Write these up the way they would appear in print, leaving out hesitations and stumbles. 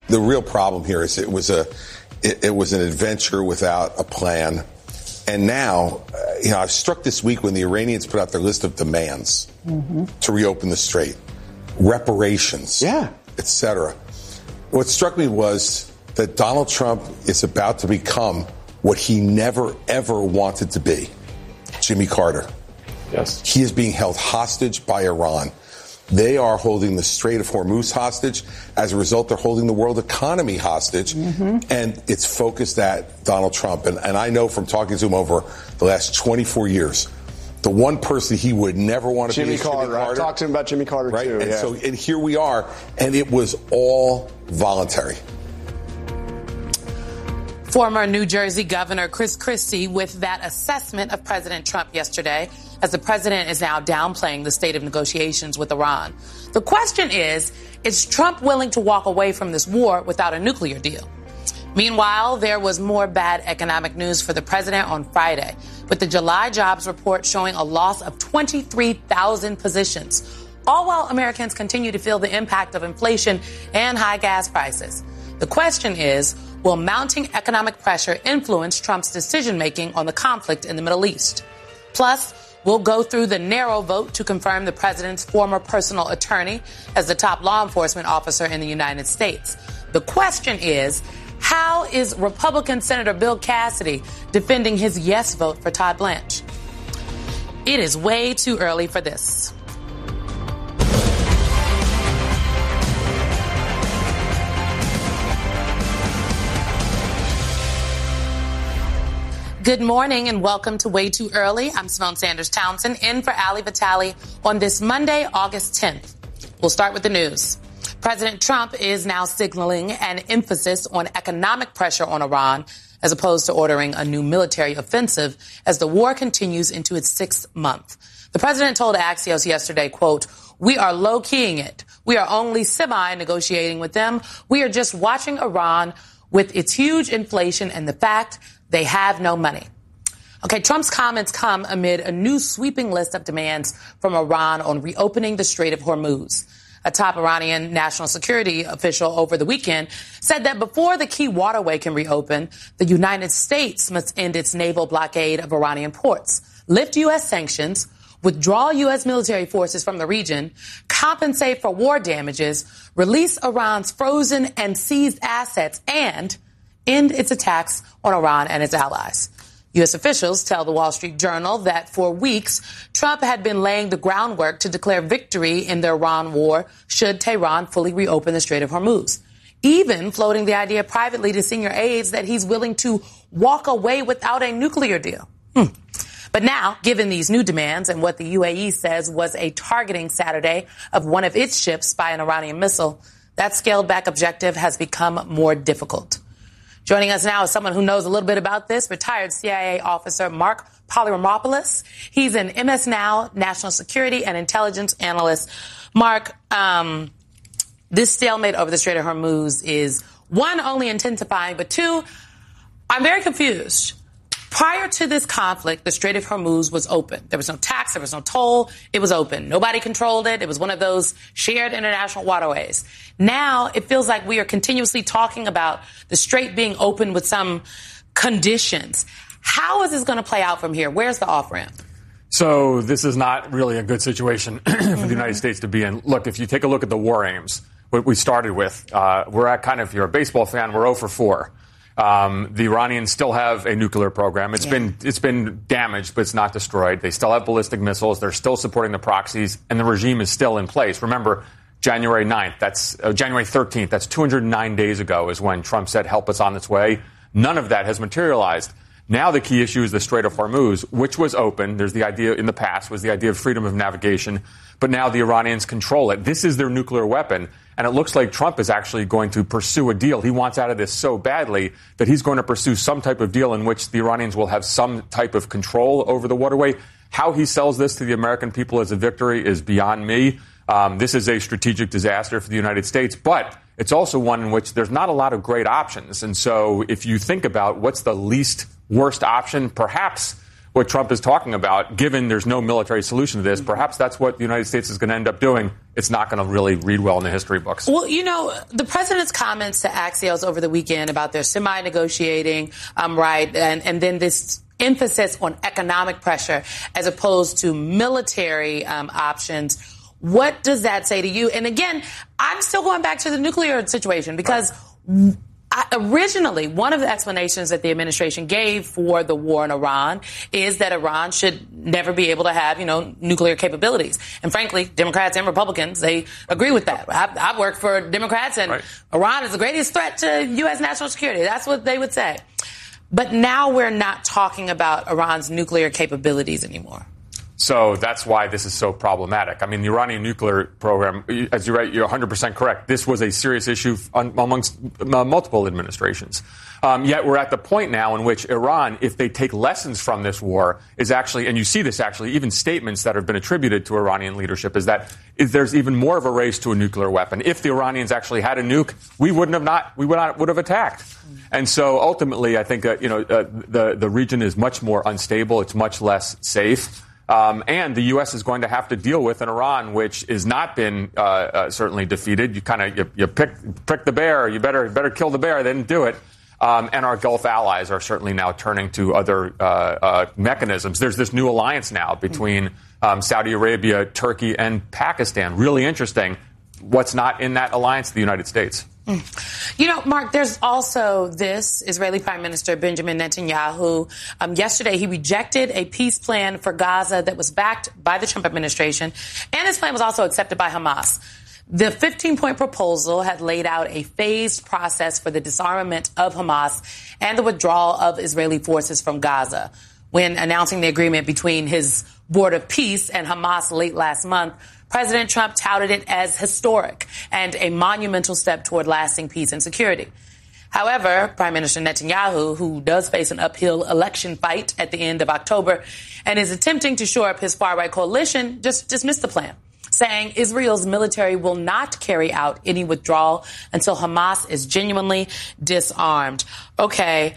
the real problem here is it was an adventure without a plan. And now, I was struck this week when the Iranians put out their list of demands to reopen the strait, reparations, et cetera. What struck me was that Donald Trump is about to become what he never, ever wanted to be, Jimmy Carter. Yes. He is being held hostage by Iran. They are holding the Strait of Hormuz hostage. As a result, they're holding the world economy hostage. And it's focused at Donald Trump. And I know from talking to him over the last 24 years, the one person he would never want to be is Jimmy Carter. I talked to him about Jimmy Carter, right? too. And here we are. And it was all voluntary. Former New Jersey Governor Chris Christie with that assessment of President Trump yesterday, as the president is now downplaying the state of negotiations with Iran. The question is Trump willing to walk away from this war without a nuclear deal? Meanwhile, there was more bad economic news for the president on Friday, with the July jobs report showing a loss of 23,000 positions, all while Americans continue to feel the impact of inflation and high gas prices. The question is, will mounting economic pressure influence Trump's decision-making on the conflict in the Middle East? Plus, we'll go through the narrow vote to confirm the president's former personal attorney as the top law enforcement officer in the United States. The question is, how is Republican Senator Bill Cassidy defending his yes vote for Todd Blanche? It is way too early for this. Good morning and welcome to Way Too Early. I'm Simone Sanders Townsend in for Ali Vitale on this Monday, August 10th. We'll start with the news. President Trump is now signaling an emphasis on economic pressure on Iran as opposed to ordering a new military offensive as the war continues into its sixth month. The president told Axios yesterday, quote, "We are low-keying it. We are only semi-negotiating with them. We are just watching Iran with its huge inflation and the fact they have no money." Okay, Trump's comments come amid a new sweeping list of demands from Iran on reopening the Strait of Hormuz. A top Iranian national security official over the weekend said that before the key waterway can reopen, the United States must end its naval blockade of Iranian ports, lift U.S. sanctions, withdraw U.S. military forces from the region, compensate for war damages, release Iran's frozen and seized assets, and end its attacks on Iran and its allies. U.S. officials tell the Wall Street Journal that for weeks, Trump had been laying the groundwork to declare victory in the Iran war should Tehran fully reopen the Strait of Hormuz, even floating the idea privately to senior aides that he's willing to walk away without a nuclear deal. But now, given these new demands and what the UAE says was a targeting Saturday of one of its ships by an Iranian missile, that scaled-back objective has become more difficult. Joining us now is someone who knows a little bit about this, retired CIA officer Mark Polyramopoulos. He's an MS Now national security and intelligence analyst. Mark, this stalemate over the Strait of Hormuz is, one, only intensifying, but two, I'm very confused. Prior to this conflict, the Strait of Hormuz was open. There was no tax, there was no toll. It was open. Nobody controlled it. It was one of those shared international waterways. Now it feels like we are continuously talking about the Strait being open with some conditions. How is this going to play out from here? Where's the off-ramp? So this is not really a good situation for the United States to be in. Look, if you take a look at the war aims, what we started with, we're at kind of, if you're a baseball fan, we're 0 for 4. The Iranians still have a nuclear program. It's been damaged, but it's not destroyed. They still have ballistic missiles. They're still supporting the proxies, and the regime is still in place. Remember, January 9th, that's January 13th, that's 209 days ago is when Trump said, help us on its way. None of that has materialized. Now the key issue is the Strait of Hormuz, which was open. There's the idea in the past was the idea of freedom of navigation, but now the Iranians control it. This is their nuclear weapon, and it looks like Trump is actually going to pursue a deal. He wants out of this so badly that he's going to pursue some type of deal in which the Iranians will have some type of control over the waterway. How he sells this to the American people as a victory is beyond me. This is a strategic disaster for the United States, but it's also one in which there's not a lot of great options. And so if you think about what's the least worst option, perhaps what Trump is talking about, given there's no military solution to this, perhaps that's what the United States is going to end up doing, it's not going to really read well in the history books. Well, the president's comments to Axios over the weekend about their semi-negotiating, right, and then this emphasis on economic pressure as opposed to military options. What does that say to you? And again, I'm still going back to the nuclear situation because originally, one of the explanations that the administration gave for the war in Iran is that Iran should never be able to have, nuclear capabilities. And frankly, Democrats and Republicans, they agree with that. I've worked for Democrats, and Iran is the greatest threat to U.S. national security. That's what they would say. But now we're not talking about Iran's nuclear capabilities anymore. So that's why this is so problematic. I mean, the Iranian nuclear program, as you're right, you're 100% correct. This was a serious issue amongst multiple administrations. Yet we're at the point now in which Iran, if they take lessons from this war, is actually, and you see this actually, even statements that have been attributed to Iranian leadership, is that there's even more of a race to a nuclear weapon. If the Iranians actually had a nuke, we would have attacked. And so ultimately, I think the region is much more unstable. It's much less safe. And the U.S. is going to have to deal with an Iran which has not been certainly defeated. You prick the bear. You better kill the bear. They didn't do it. And our Gulf allies are certainly now turning to other mechanisms. There's this new alliance now between Saudi Arabia, Turkey, and Pakistan. Really interesting. What's not in that alliance? The United States. Mark, there's also this Israeli Prime Minister Benjamin Netanyahu. Yesterday, he rejected a peace plan for Gaza that was backed by the Trump administration, and this plan was also accepted by Hamas. The 15-point proposal had laid out a phased process for the disarmament of Hamas and the withdrawal of Israeli forces from Gaza. When announcing the agreement between his Board of Peace and Hamas late last month, President Trump touted it as historic and a monumental step toward lasting peace and security. However, Prime Minister Netanyahu, who does face an uphill election fight at the end of October and is attempting to shore up his far-right coalition, just dismissed the plan, saying Israel's military will not carry out any withdrawal until Hamas is genuinely disarmed. Okay.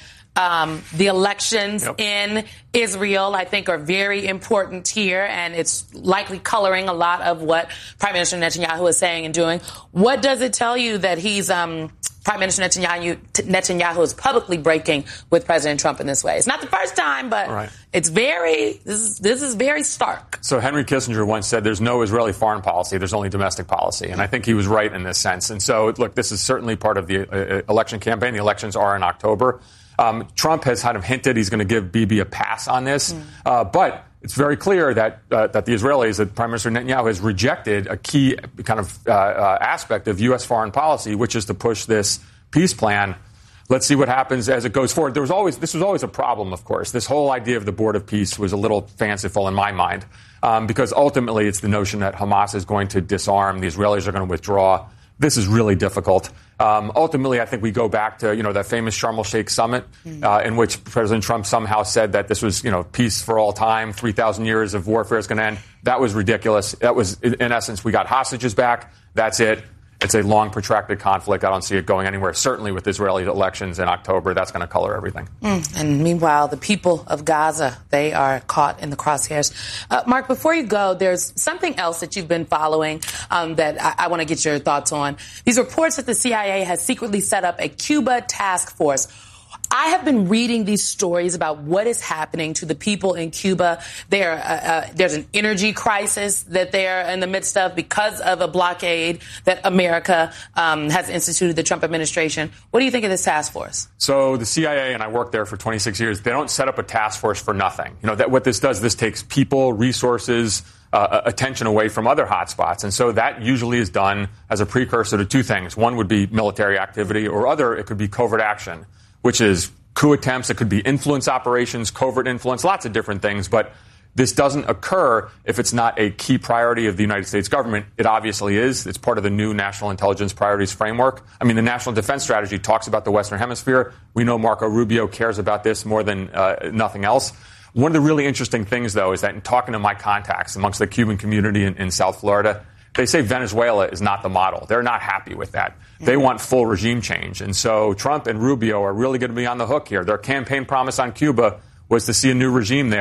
The elections in Israel, I think, are very important here, and it's likely coloring a lot of what Prime Minister Netanyahu is saying and doing. What does it tell you that he's Prime Minister Netanyahu is publicly breaking with President Trump in this way? It's not the first time, but it's this is very stark. So Henry Kissinger once said there's no Israeli foreign policy, there's only domestic policy. And I think he was right in this sense. And so, look, this is certainly part of the election campaign. The elections are in October. Trump has kind of hinted he's going to give Bibi a pass on this. But it's very clear that the Israelis, that Prime Minister Netanyahu has rejected a key kind of aspect of U.S. foreign policy, which is to push this peace plan. Let's see what happens as it goes forward. This was always a problem, of course. This whole idea of the Board of Peace was a little fanciful in my mind, because ultimately it's the notion that Hamas is going to disarm, the Israelis are going to withdraw. This is really difficult. Ultimately, I think we go back to, that famous Sharm el-Sheikh summit in which President Trump somehow said that this was, peace for all time, 3,000 years of warfare is going to end. That was ridiculous. That was, in essence, we got hostages back. That's it. It's a long, protracted conflict. I don't see it going anywhere. Certainly with Israeli elections in October, that's going to color everything. And meanwhile, the people of Gaza, they are caught in the crosshairs. Mark, before you go, there's something else that you've been following that I want to get your thoughts on. These reports that the CIA has secretly set up a Cuba task force. I have been reading these stories about what is happening to the people in Cuba. There's an energy crisis that they're in the midst of because of a blockade that America has instituted, the Trump administration. What do you think of this task force? So the CIA, and I worked there for 26 years, they don't set up a task force for nothing. What this does, this takes people, resources, attention away from other hotspots. And so that usually is done as a precursor to two things. One would be military activity, or other, it could be covert action, which is coup attempts. It could be influence operations, covert influence, lots of different things. But this doesn't occur if it's not a key priority of the United States government. It obviously is. It's part of the new National Intelligence Priorities Framework. I mean, the National Defense Strategy talks about the Western Hemisphere. We know Marco Rubio cares about this more than nothing else. One of the really interesting things, though, is that in talking to my contacts amongst the Cuban community in South Florida, they say Venezuela is not the model. They're not happy with that. They want full regime change. And so Trump and Rubio are really going to be on the hook here. Their campaign promise on Cuba was to see a new regime there.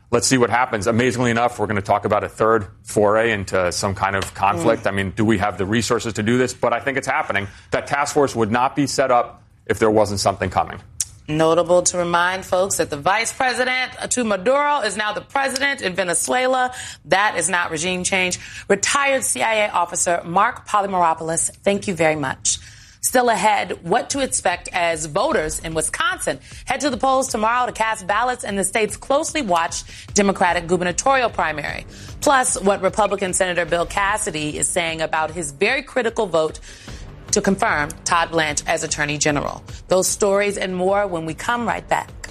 let's see what happens. Amazingly enough, we're going to talk about a third foray into some kind of conflict. I mean, do we have the resources to do this? But I think it's happening. That task force would not be set up if there wasn't something coming. Notable to remind folks that the vice president to Maduro is now the president in Venezuela. That is not regime change. Retired CIA officer Mark Polymeropoulos, thank you very much. Still ahead, what to expect as voters in Wisconsin head to the polls tomorrow to cast ballots in the state's closely watched Democratic gubernatorial primary. Plus, what Republican Senator Bill Cassidy is saying about his very critical vote to confirm Todd Blanche as Attorney General. Those stories and more when we come right back.